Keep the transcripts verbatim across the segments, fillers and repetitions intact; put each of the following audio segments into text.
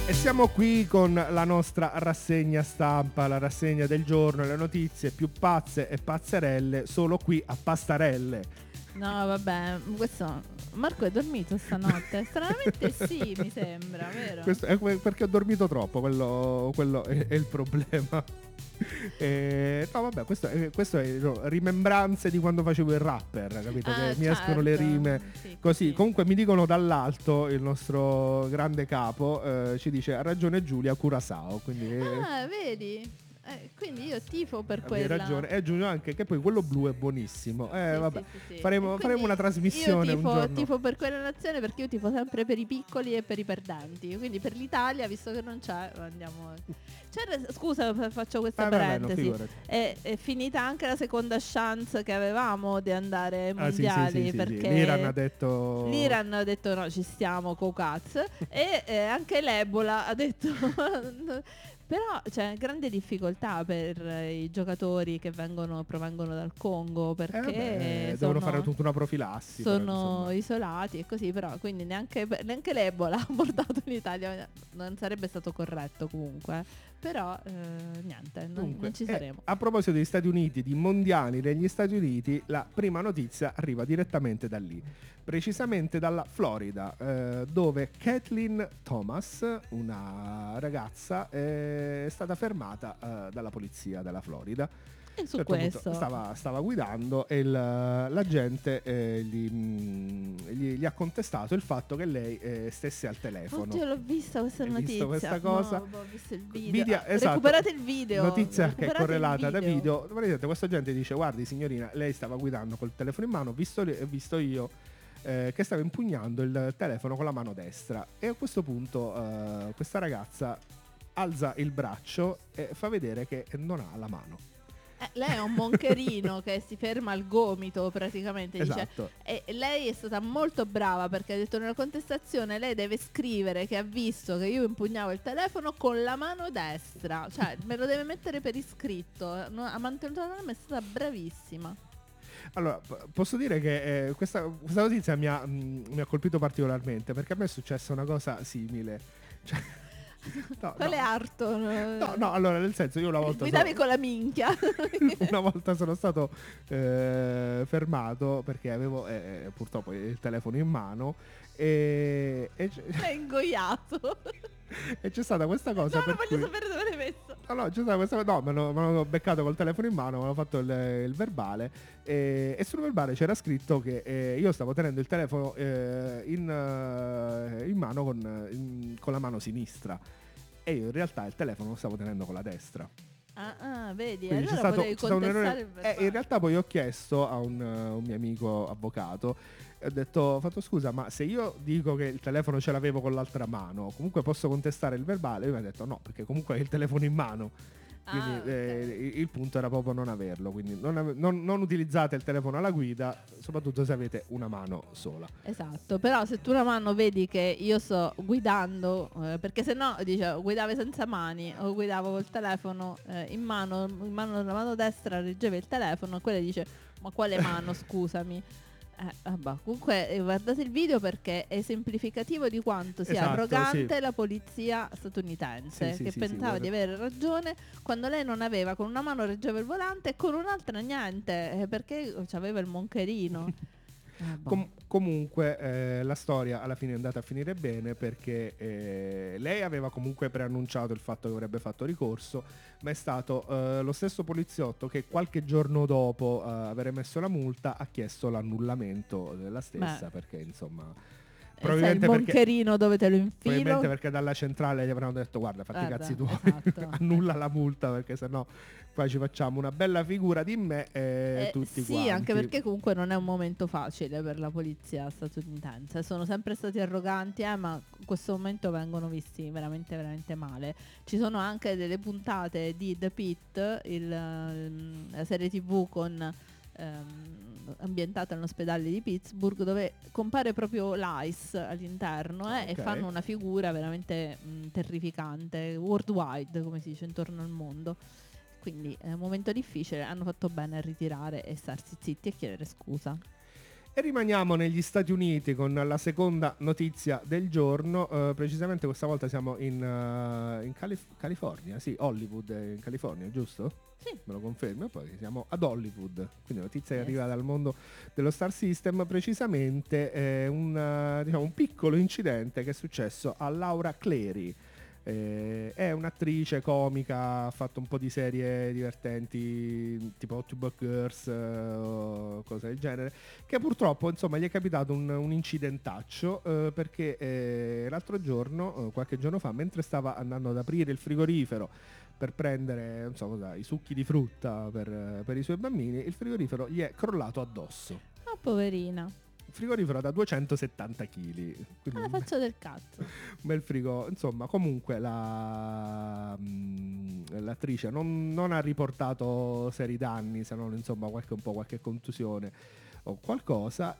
E siamo qui con la nostra rassegna stampa, la rassegna del giorno, le notizie più pazze e pazzerelle, solo qui a Pastarelle. No, vabbè, questo Marco è dormito stanotte? Stranamente sì, mi sembra, vero? Questo è perché ho dormito troppo, quello, quello è, è il problema. Eh, no vabbè, questo è, questo è no, rimembranze di quando facevo il rapper, capito? Ah, Che mi certo. escono le rime sì, così. sì. Comunque mi dicono dall'alto, il nostro grande capo eh, ci dice: ha ragione Giulia, Curaçao. Quindi Ah, vedi? Eh, quindi io tifo per hai quella. ragione. E aggiungo anche che poi quello blu è buonissimo. Eh Sì, vabbè, sì, sì, sì. faremo, E faremo una trasmissione io un tifo, giorno. tifo per quella nazione perché io tifo sempre per i piccoli e per i perdenti. Quindi per l'Italia, visto che non c'è, andiamo. C'era, scusa, f- faccio questa Ah, vabbè, no, parentesi. figurati. è, è finita anche la seconda chance che avevamo di andare ai Ah, sì, sì, mondiali sì, sì, sì. perché L'Iran ha detto l'Iran ha detto no, ci stiamo, cocaz. E eh, anche l'Ebola ha detto però c'è grande difficoltà per eh, i giocatori che vengono, provengono dal Congo perché eh, vabbè, sono, devono fare tutta una profilassi. però, sono insomma. isolati e così, però quindi neanche, neanche l'Ebola ha portato in Italia, non sarebbe stato corretto comunque, però eh, niente, non, Dunque, non ci eh, saremo. a proposito degli Stati Uniti, di mondiali negli Stati Uniti, la prima notizia arriva direttamente da lì, precisamente dalla Florida, eh, dove Kathleen Thomas, una ragazza, è stata fermata eh, dalla polizia della Florida. E su A un certo punto questo stava, stava guidando e il, l'agente eh, gli, mh, gli, gli ha contestato il fatto che lei eh, stesse al telefono. oddio, l'ho vista questa Hai notizia. visto questa cosa? No, ho visto il video. Video- Ah, esatto. recuperate il video. Notizia che è recuperate il correlata da video. Praticamente questo agente dice: guardi signorina, lei stava guidando col telefono in mano, ho visto, ho visto io eh, che stava impugnando il telefono con la mano destra. E a questo punto eh, questa ragazza alza il braccio e fa vedere che non ha la mano. Eh, lei è un moncherino che si ferma al gomito praticamente. Esatto. Dice, e lei è stata molto brava perché ha detto nella contestazione lei deve scrivere che ha visto che io impugnavo il telefono con la mano destra. Cioè me lo deve mettere per iscritto. No, ha mantenuto la norma, è stata bravissima. Allora, p- posso dire che eh, questa, questa notizia mi ha, mh, mi ha colpito particolarmente perché a me è successa una cosa simile. Cioè, no, Quale no. Arto? No, no, allora nel senso io una volta Guidavi sono, con la minchia. una volta sono stato eh, fermato perché avevo eh, purtroppo il telefono in mano e, e, c- L'hai ingoiato. e c'è stata questa cosa No, per non voglio cui sapere dove l'hai messo. no, no, c'è stata questa no, me lo, me lo beccato col telefono in mano, me l'ho fatto il, il verbale e, e sul verbale c'era scritto che eh, io stavo tenendo il telefono eh, in, eh, in mano con, in- con la mano sinistra e io in realtà il telefono lo stavo tenendo con la destra. Ah, ah, vedi, Quindi c'è allora stato, potevi c'è stato un contestare errore. il Eh, verbale. in realtà poi ho chiesto a un, uh, un mio amico avvocato e ho detto, ho fatto scusa, ma se io dico che il telefono ce l'avevo con l'altra mano, comunque posso contestare il verbale? Lui mi ha detto no, perché comunque hai il telefono in mano. Quindi Ah, ok. eh, il- il punto era proprio non averlo. Quindi non, ave- non- non utilizzate il telefono alla guida, soprattutto se avete una mano sola. Esatto, però se tu una mano vedi che io sto guidando, eh, perché se no dice guidavi senza mani o guidavo col telefono eh, in mano, in mano, la mano destra reggeva il telefono, quella dice ma quale mano scusami? Eh, vabbè. Comunque eh, guardate il video perché è esemplificativo di quanto sia Esatto, arrogante sì. la polizia statunitense Sì, sì, che sì, pensava sì, di avere ragione quando lei non aveva, con una mano reggeva il volante e con un'altra niente, eh, perché aveva il moncherino. Ah, boh. Com- comunque eh, la storia alla fine è andata a finire bene perché eh, lei aveva comunque preannunciato il fatto che avrebbe fatto ricorso, ma è stato eh, lo stesso poliziotto che qualche giorno dopo eh, aver emesso la multa ha chiesto l'annullamento della stessa. Beh. perché insomma E sai il probabilmente perché, moncherino dove te lo probabilmente infilo? perché dalla centrale gli avranno detto guarda fatti i Guarda, cazzi tuoi, esatto. annulla la multa perché sennò poi ci facciamo una bella figura di me e Eh, tutti sì, quanti. anche perché comunque non è un momento facile per la polizia statunitense. Sono sempre stati arroganti, eh, ma in questo momento vengono visti veramente, veramente male. Ci sono anche delle puntate di The Pit, il, ehm, la serie tv con ehm, ambientata all'ospedale di Pittsburgh, dove compare proprio l'Ice all'interno eh, Ok. e fanno una figura veramente mh, terrificante, worldwide, come si dice, intorno al mondo. Quindi è un momento difficile, hanno fatto bene a ritirare e starsi zitti e chiedere scusa. E rimaniamo negli Stati Uniti con la seconda notizia del giorno, uh, precisamente questa volta siamo in, uh, in Calif- California, sì, Hollywood è in California, giusto? Sì. Me lo confermi? E poi siamo ad Hollywood, quindi notizia Yes. che arriva dal mondo dello Star System, precisamente eh, un, uh, diciamo, un piccolo incidente che è successo a Laura Clery. Eh, è un'attrice comica, ha fatto un po' di serie divertenti tipo Hot to Buck Girls eh, o cose del genere, che purtroppo insomma gli è capitato un, un incidentaccio eh, perché eh, l'altro giorno, eh, qualche giorno fa, mentre stava andando ad aprire il frigorifero per prendere non so cosa, i succhi di frutta per, per i suoi bambini, il frigorifero gli è crollato addosso. Ah, poverina. Frigorifero da duecentosettanta chili. Ah, la faccio del cazzo. Un bel frigo. Insomma, comunque la, mh, l'attrice non, non ha riportato seri danni, se non insomma qualche, un po' qualche contusione o qualcosa,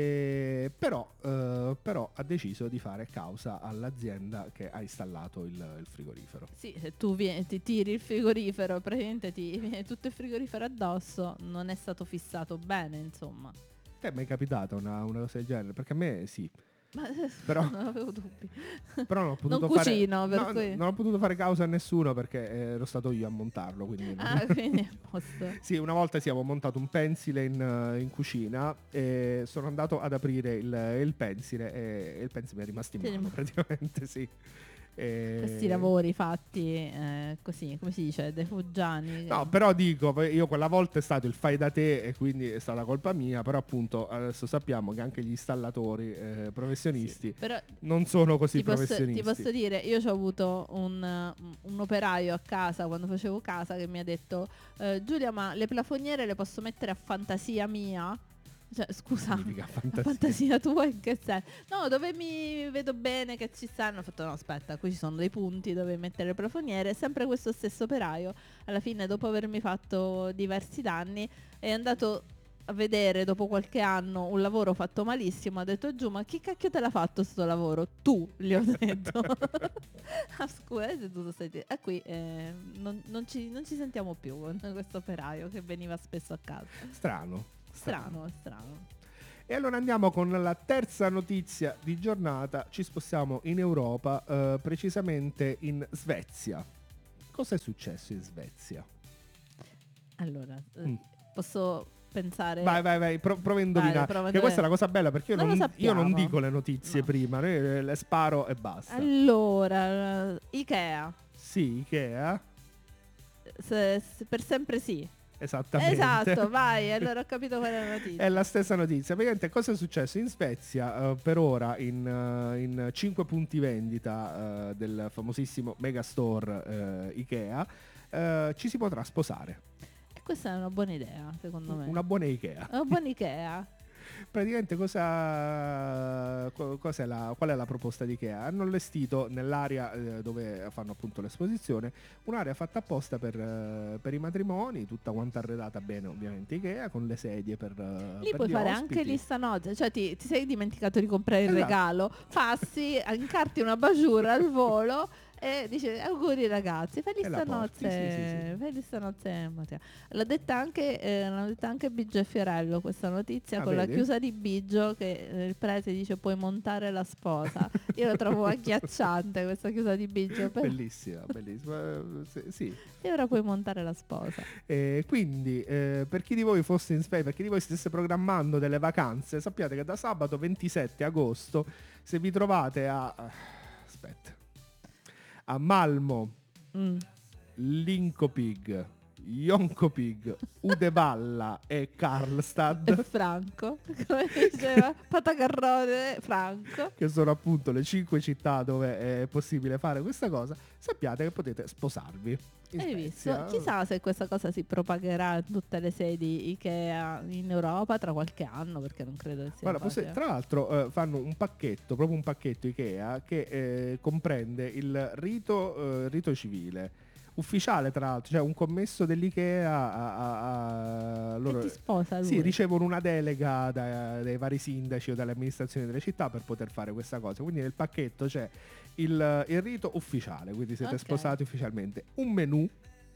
e però, eh, però ha deciso di fare causa all'azienda che ha installato il, il frigorifero. Sì, se tu vieni, ti tiri il frigorifero, praticamente ti viene tutto il frigorifero addosso, non è stato fissato bene, insomma. Ti è mai capitata una, una cosa del genere? Perché a me sì. Ma Però, non avevo dubbi. però non ho potuto Non fare, cucino, per no, cui... non ho potuto fare causa a nessuno perché ero stato io a montarlo. Quindi Ah, quindi è a posto. sì, una volta sì, avevo montato un pensile in, in cucina e sono andato ad aprire il, il pensile e il pensile mi è rimasto in Ti è mano rimasto- praticamente, sì. E... Questi lavori fatti eh, così, come si dice, dei fuggiani. No, però dico, io quella volta è stato il fai da te e quindi è stata colpa mia, però appunto adesso sappiamo che anche gli installatori eh, professionisti Sì, però non sono così ti posso, professionisti. ti posso dire, io ho avuto un, un operaio a casa quando facevo casa che mi ha detto eh, Giulia, ma le plafoniere le posso mettere a fantasia mia? Cioè, scusa, Significa a fantasia. fantasia tua in che senso? No, dove mi vedo bene che ci stanno. Ho fatto no, aspetta, qui ci sono dei punti dove mettere le plafoniere. Sempre questo stesso operaio, alla fine, dopo avermi fatto diversi danni, è andato a vedere dopo qualche anno un lavoro fatto malissimo. Ha detto giù, ma chi cacchio te l'ha fatto sto lavoro? Tu, gli ho detto. Ah, scusa, e tu stai di- e qui eh, non, non ci, non ci sentiamo più con questo operaio che veniva spesso a casa. Strano. Strano, è strano. E allora andiamo con la terza notizia di giornata, ci spostiamo in Europa, eh, precisamente in Svezia. Cosa è successo in Svezia? Allora, eh, Mm. posso pensare... Vai, vai, vai, pro- prova a indovinare. Vai, prova a Che questa è la indovinare. cosa bella perché io Non non, lo io non sappiamo. dico le notizie No. prima, ne- le sparo e basta. Allora, eh, Ikea. Sì, Ikea, Se- se- per sempre sì. esattamente. Esatto, vai, allora ho capito qual è la notizia. È la stessa notizia. Praticamente cosa è successo in Svezia? eh, per ora in, eh, in cinque punti vendita eh, del famosissimo megastore eh, Ikea eh, ci si potrà sposare. E questa è una buona idea, secondo me. Una buona Ikea. È una buona Ikea. Praticamente cosa, co- cos'è la, qual è la proposta di Ikea? Hanno allestito nell'area eh, dove fanno appunto l'esposizione un'area fatta apposta per, eh, per i matrimoni, tutta quanta arredata bene ovviamente Ikea, con le sedie per eh, Lì per puoi gli fare ospiti. anche lista nozze, cioè ti, ti sei dimenticato di comprare il Esatto. regalo, passi, incarti una baciura al volo e dici auguri ragazzi, fai E la lista porti, nozze, sì, sì, sì. fai lista nozze Mattia. L'ha detta anche, eh, l'ha detta anche Biggio e Fiorello questa notizia, Ah, con vedi? la chiusa di Biggio che eh, il prete dice puoi montare la sposa. Io la trovo agghiacciante questa chiusa di Biggio, però Bellissima, bellissima. eh, sì, sì. e ora puoi montare la sposa. Eh, quindi eh, per chi di voi fosse in Svezia, per chi di voi stesse programmando delle vacanze, sappiate che da sabato ventisette agosto, se vi trovate a aspetta a Malmo, Mm. Linkopig, Jonkopig, Udevalla e E Karlstad, Franco, come diceva Patacarrone Franco. che sono appunto le cinque città dove è possibile fare questa cosa, sappiate che potete sposarvi in Hai Svezia. visto? Chissà se questa cosa si propagherà in tutte le sedi Ikea in Europa tra qualche anno, perché non credo che sia Guarda, posso- facile. tra l'altro eh, fanno un pacchetto, proprio un pacchetto Ikea che eh, comprende il rito, eh, rito civile ufficiale, tra l'altro, cioè un commesso dell'Ikea a, a- a- loro E ti sposa lui. sì, ricevono una delega da- dai vari sindaci o dalle amministrazioni delle città per poter fare questa cosa. Quindi nel pacchetto c'è il, il rito ufficiale, quindi siete Ok. sposati ufficialmente, un menù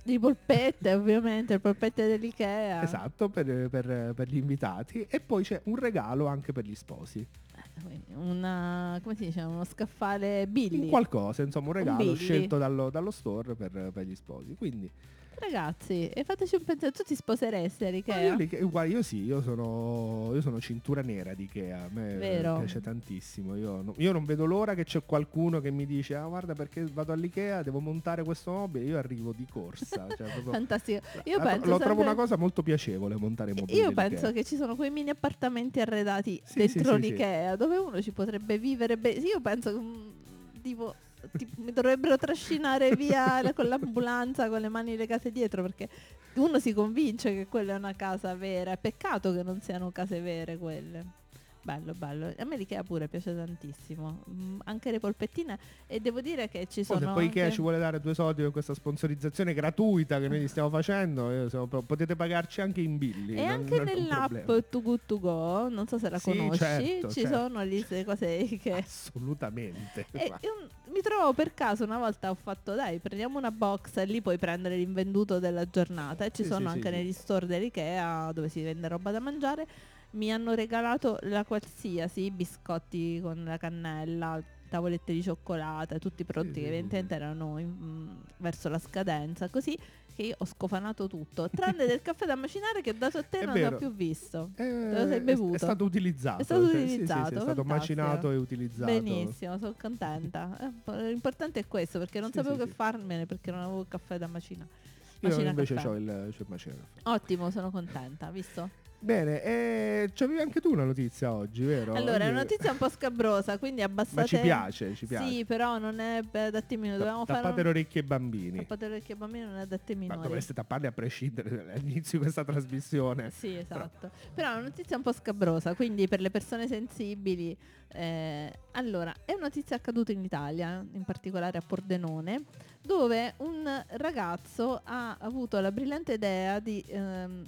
Di polpette, ovviamente, le polpette dell'Ikea. Esatto, per, per- per gli invitati. E poi c'è un regalo anche per gli sposi. Quindi una, come si dice, uno scaffale Billy. Un qualcosa, insomma, un regalo Billy. scelto dallo, dallo store per, per gli sposi. Quindi Ragazzi, e fateci un pensiero, tu ti sposeresti ma all'Ikea? io, li- guarda, io sì, io sono, io sono cintura nera di Ikea, a me Vero. piace tantissimo. Io, no- io non vedo l'ora che c'è qualcuno che mi dice: ah, guarda, perché vado all'Ikea, devo montare questo mobile. Io arrivo di corsa. Cioè, proprio- Fantastico. Io la- penso lo trovo sempre- una cosa molto piacevole montare mobili. Io dell'Ikea. penso che ci sono quei mini appartamenti arredati Sì, dentro sì, sì, l'Ikea dove uno ci potrebbe vivere bene. Io penso che mm, tipo, tipo, mi dovrebbero trascinare via la- con l'ambulanza con le mani legate dietro perché uno si convince che quella è una casa vera. È peccato che non siano case vere quelle. Bello, bello. A me l'Ikea pure piace tantissimo. Mm, anche le polpettine. E devo dire che ci Poi sono. se poi Ikea anche- ci vuole dare due soldi per questa sponsorizzazione gratuita che noi gli stiamo facendo, io siamo pro- potete pagarci anche in billi. E non- anche non è un nell'app problema. Too Good To Go, non so se la Sì, conosci, certo, ci certo. sono lì queste cose che... Assolutamente. E Ma- io mi trovo per caso una volta ho fatto dai prendiamo una box e lì puoi prendere l'invenduto della giornata e ci Sì, sono sì, anche sì, negli store dell'Ikea dove si vende roba da mangiare. Mi hanno regalato la qualsiasi biscotti con la cannella, tavolette di cioccolata, tutti i prodotti sì, che sì, evidentemente erano in- mm, verso la scadenza, così che io ho scofanato tutto, tranne del caffè da macinare che dato a te È non vero. ne ho più visto. Eh, Te lo sei è- bevuto? È, stato utilizzato. È stato cioè, sì, sì, sì, utilizzato, è stato fantastico. macinato e utilizzato. Benissimo, sono contenta. Eh, L'importante è questo, perché non Sì, sapevo sì, che sì. farmene, perché non avevo il caffè da macinare. Io Macina invece caffè. ho il, c'ho il macinato. Ottimo, sono contenta, visto? Bene, e c'avevi anche tu una notizia oggi, vero? Allora, è Oggi- una notizia un po' scabrosa, quindi abbassate... Ma ci piace, ci piace. Sì, però non è per adatti ai minori. Dovevamo fare Tappate un... le orecchie ai bambini. Tappate le orecchie ai bambini, non è adatti ai Ma minori. dovreste tapparli a prescindere all'inizio di questa trasmissione. Sì, esatto. Però è una notizia un po' scabrosa, quindi per le persone sensibili. eh, allora, è una notizia accaduta in Italia, in particolare a Pordenone, dove un ragazzo ha avuto la brillante idea di, ehm,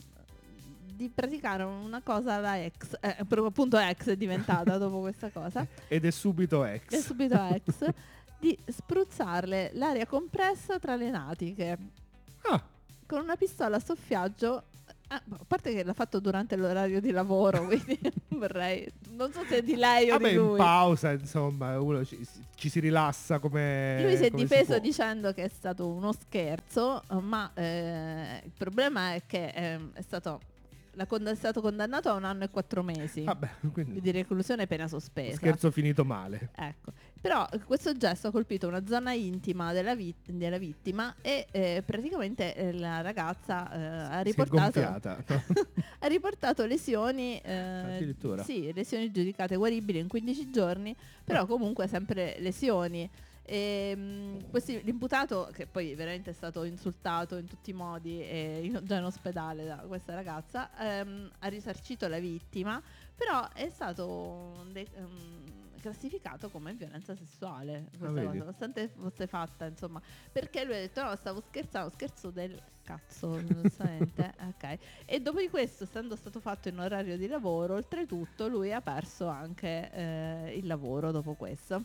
di praticare una cosa alla ex, eh, però appunto ex è diventata dopo questa cosa, Ed è subito ex. è subito ex, di spruzzarle l'aria compressa tra le natiche Ah, con una pistola a soffiaggio. Ah, a parte che l'ha fatto durante l'orario di lavoro, quindi vorrei, non so se è di lei o vabbè, di in lui. pausa, insomma, uno ci, ci si rilassa come. Lui si è come difeso può. dicendo che è stato uno scherzo, ma eh, il problema è che ehm, è stato, la cond- è stato condannato a un anno e quattro mesi Vabbè, quindi di reclusione pena sospesa. scherzo finito male. Ecco. Però eh, questo gesto ha colpito una zona intima della, vit- della vittima e eh, praticamente eh, la ragazza eh, ha Si è riportato gonfiata. no? ha riportato lesioni eh, Addirittura. sì, lesioni giudicate guaribili in quindici giorni, però comunque sempre lesioni. E, mh, questi- l'imputato, che poi veramente è stato insultato in tutti i modi e in- già in ospedale da questa ragazza, ehm, ha risarcito la vittima, però è stato de- ehm, classificato come violenza sessuale questa Ah, vedi? cosa, nonostante fosse fatta, insomma, perché lui ha detto no, stavo scherzando, scherzo del cazzo, giustamente. Ok. E dopo di questo, essendo stato fatto in orario di lavoro, oltretutto lui ha perso anche eh, il lavoro dopo questo.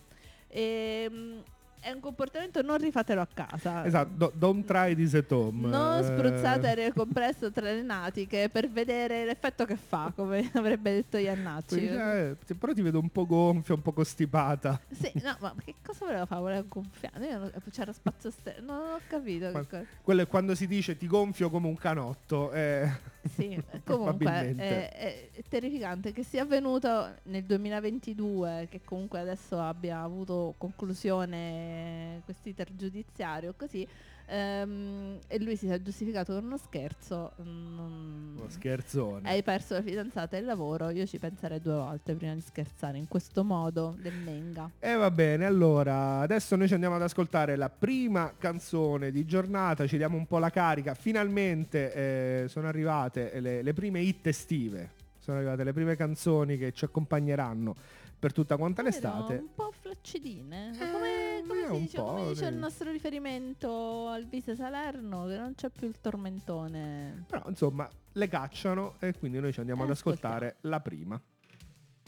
Ehm, è un comportamento, non rifatelo a casa. Esatto, do- don't try this at home. Non Eh, spruzzate aria compressa tra le natiche per vedere l'effetto che fa, come avrebbe detto Iannacci. quindi, eh, sì, però ti vedo un po' gonfia, un po' costipata. Sì, no, ma che cosa voleva fare? Voleva gonfiare? Io non- c'era spazio esterno, non ho capito. Ma- che cosa. Quello è quando si dice ti gonfio come un canotto. eh. Sì, comunque Probabilmente. è, è- è terrificante che sia avvenuto nel duemilaventidue, che comunque adesso abbia avuto conclusione questo iter giudiziario, così ehm, e lui si è giustificato con uno scherzo. non- Uno scherzone. Hai perso la fidanzata e il lavoro, io ci penserei due volte prima di scherzare in questo modo del menga. E va bene, allora adesso noi ci andiamo ad ascoltare la prima canzone di giornata, ci diamo un po' la carica. Finalmente eh, sono arrivate le, le prime hit estive, sono arrivate le prime canzoni che ci accompagneranno per tutta quanta Vero? l'estate. Un po' flaccidine. Eh, come come eh, si un dice? po', Come dice sì. il nostro riferimento al Vise Salerno, che non c'è più il tormentone. Però insomma le cacciano e quindi noi ci andiamo ad Eh, ascoltiamo. ascoltare la prima.